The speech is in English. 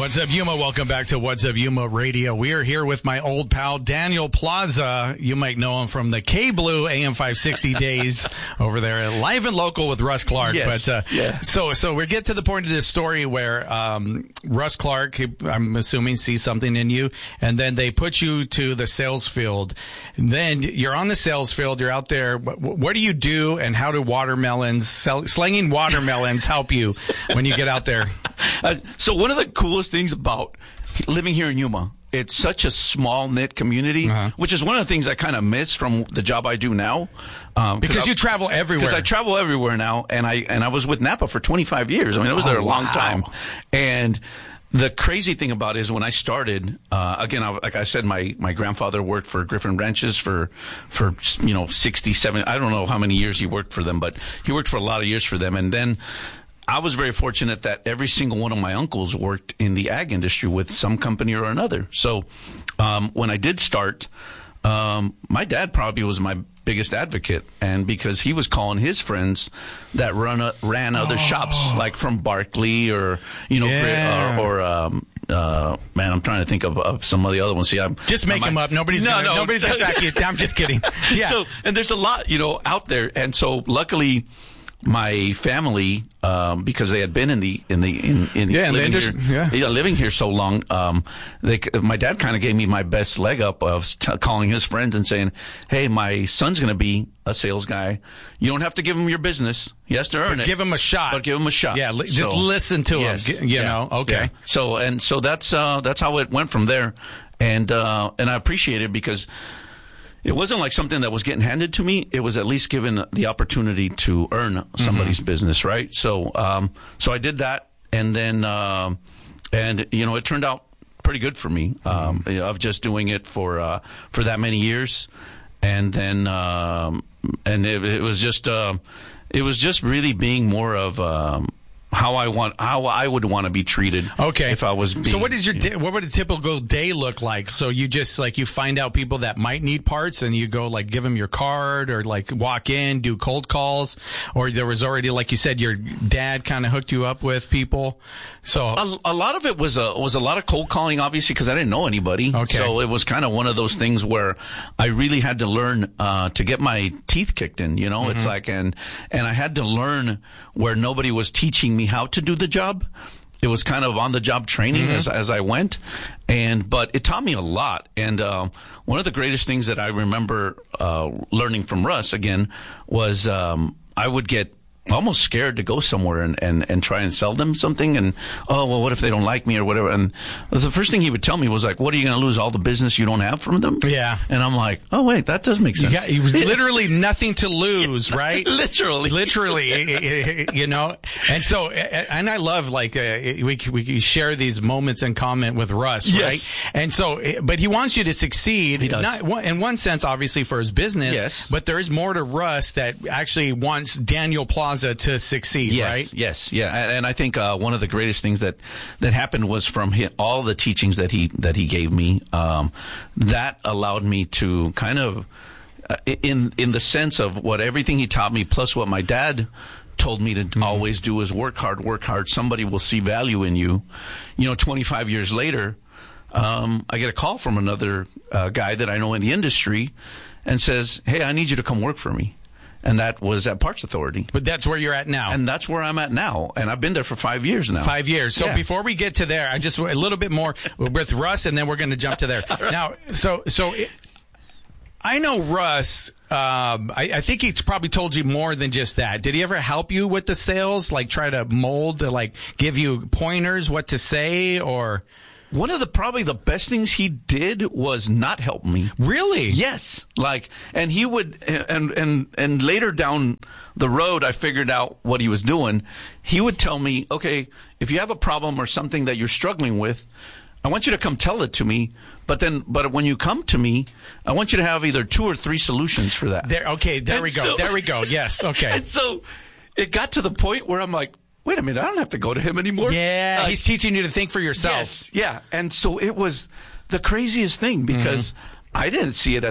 What's up, Yuma? Welcome back to What's Up, Yuma Radio. We are here with my old pal, Daniel Plaza. You might know him from the K-Blue AM 560 days over there, live and local with Russ Clark. Yes. But, so we get to the point of this story where, Russ Clark, I'm assuming, sees something in you, and then they put you to the sales field. And then you're on the sales field, you're out there. What do you do, and how do slinging watermelons help you when you get out there? So one of the coolest things about living here in Yuma, it's such a small knit community, which is one of the things I kind of miss from the job I do now. Because you travel everywhere. Because I travel everywhere now, and I was with Napa for 25 years. I mean, I was there a long time. And the crazy thing about it is when I started, again, like I said, my grandfather worked for Griffin Ranches for 67, I don't know how many years he worked for them, but he worked for a lot of years for them. And then I was very fortunate that every single one of my uncles worked in the ag industry with some company or another. So when I did start, my dad probably was my biggest advocate, and because he was calling his friends that ran other shops, like from Barkley or man, I'm trying to think of some of the other ones. See, just make them up. Nobody's gonna attack you. I'm just kidding. Yeah. So, and there's a lot, out there, and so luckily, my family, because they had been living here so long, my dad kind of gave me my best leg up of calling his friends and saying, "Hey, my son's going to be a sales guy. You don't have to give him your business. He has to earn it. Give him a shot. But give him a shot. Yeah, just listen to him. Okay. Yeah. So that's how it went from there, and I appreciate it because it wasn't like something that was getting handed to me. It was at least given the opportunity to earn somebody's business, right? So I did that, and then it turned out pretty good for me. Of just doing it for that many years, and then it was just really being more of how I would want to be treated. Okay. If I was so what is what would a typical day look like? So you just you find out people that might need parts and you go give them your card or walk in, do cold calls, or there was already, like you said, your dad kind of hooked you up with people. So a lot of it was a lot of cold calling, obviously, because I didn't know anybody. Okay. So it was kind of one of those things where I really had to learn to get my teeth kicked in, It's and I had to learn where nobody was teaching me how to do the job. It was kind of on the job training as I went, but it taught me a lot. And one of the greatest things that I remember learning from Russ again was I would get almost scared to go somewhere and try and sell them something, and what if they don't like me or whatever. And the first thing he would tell me was what are you going to lose, all the business you don't have from them? Yeah. And I'm like, oh wait, that does make sense. It was literally nothing to lose, right? Literally, and so, and I love we share these moments and comment with Russ, right? And so, but he wants you to succeed. He does. Not, in one sense, obviously for his business, but there is more to Russ that actually wants Daniel Plaza to succeed, right? Yes, yeah. And I think one of the greatest things that happened was from all the teachings that he gave me. That allowed me to kind of, in the sense of everything he taught me, plus what my dad told me to always do is work hard. Somebody will see value in you. 25 years later, I get a call from another guy that I know in the industry and says, "Hey, I need you to come work for me." And that was at Parts Authority. But that's where you're at now. And that's where I'm at now. And I've been there for 5 years now. 5 years. So before we get to there, I just a little bit more with Russ, and then we're going to jump to there. Right. Now, I know Russ, I think he probably told you more than just that. Did he ever help you with the sales? Try to mold, give you pointers what to say, or? One of probably the best things he did was not help me. Really? Yes. And he would, and later down the road, I figured out what he was doing. He would tell me, okay, if you have a problem or something that you're struggling with, I want you to come tell it to me. But when you come to me, I want you to have either 2 or 3 solutions for that. There we go. There we go. Yes. Okay. And so it got to the point where I'm like, wait a minute, I don't have to go to him anymore. Yeah, he's teaching you to think for yourself. Yes, yeah. And so it was the craziest thing because I didn't see it at